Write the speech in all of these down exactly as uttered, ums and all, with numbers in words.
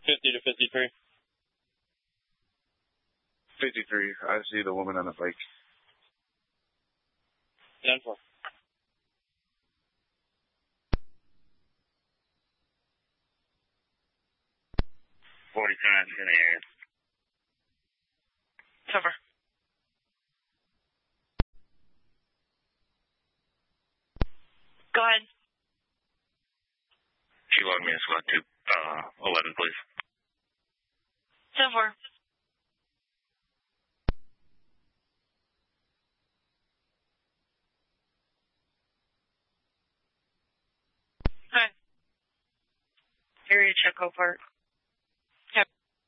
fifty to fifty-three. fifty-three. I see the woman on the bike. ten four. forty-five in the area. Cover. Go ahead. She logged me in SWAT to uh, eleven, please. ten four. Hi. Area check over. Yep.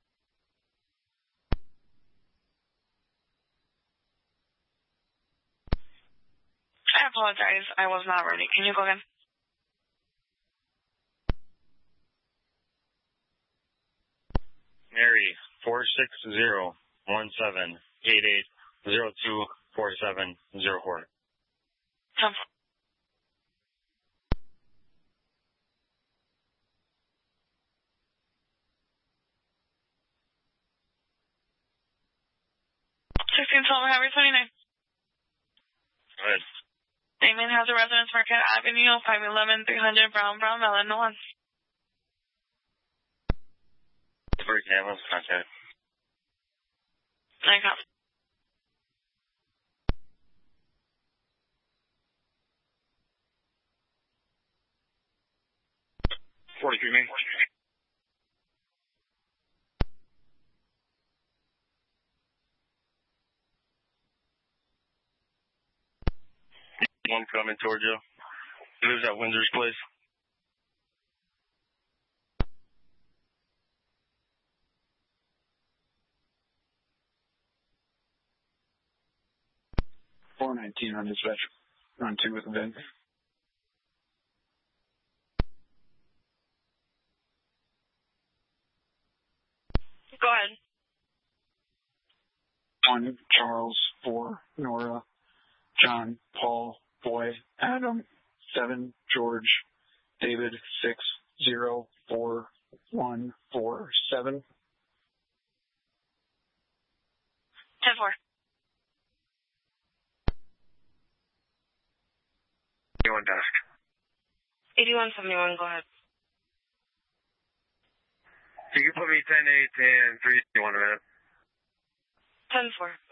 I apologize. I was not ready. Can you go again? Mary, four six zero one seven eight eight zero two four seven zero four. ten four. sixteen twelve, Highway twenty-nine. Go ahead. Damon has a residence, Marquette Avenue, five eleven, three hundred, Brown, Brown, Illinois. First ambulance contact. I got. forty-three, man. One coming towards you. He lives at Windsor's place. four nineteen on dispatch. On two with the bin. Go ahead. One, Charles, four, Nora, John, Paul, Boy, Adam, seven, George, David, six, zero, four, one, four, seven. ten four. eighty-one desk. eighty-one seventy-one, go ahead. You can put me ten eight and three one a minute. ten four.